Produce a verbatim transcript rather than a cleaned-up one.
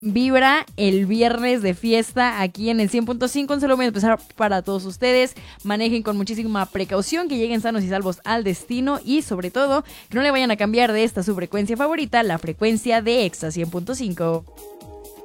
vibra el viernes de fiesta aquí en el cien punto cinco. Un saludo muy especial para todos ustedes. Manejen con muchísima precaución, que lleguen sanos y salvos al destino y sobre todo que no le vayan a cambiar de esta su frecuencia favorita, la frecuencia de Exa cien punto cinco.